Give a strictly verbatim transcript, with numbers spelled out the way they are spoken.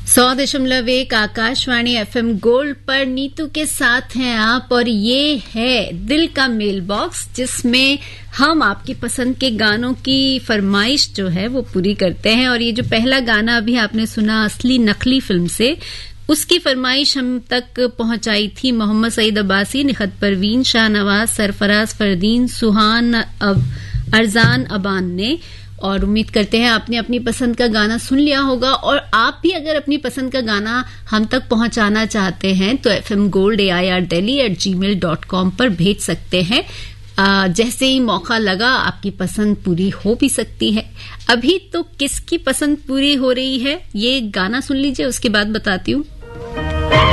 सौ दशमलव एक आकाशवाणी एफएम गोल्ड पर नीतू के साथ हैं आप, और ये है दिल का मेल बॉक्स, जिसमें हम आपकी पसंद के गानों की फरमाइश जो है वो पूरी करते हैं। और ये जो पहला गाना अभी आपने सुना असली नकली फिल्म से, उसकी फरमाइश हम तक पहुंचाई थी मोहम्मद सईद अब्बासी, निखत परवीन, शाहनवाज, सरफराज फरदीन, सुहान अब, अरजान अबान ने। और उम्मीद करते हैं आपने अपनी पसंद का गाना सुन लिया होगा। और आप भी अगर अपनी पसंद का गाना हम तक पहुंचाना चाहते हैं तो F M gold A I R Delhi eight ji mail dot com पर भेज सकते हैं। आ, जैसे ही मौका लगा आपकी पसंद पूरी हो भी सकती है। अभी तो किसकी पसंद पूरी हो रही है ये गाना सुन लीजिए, उसके बाद बताती हूँ।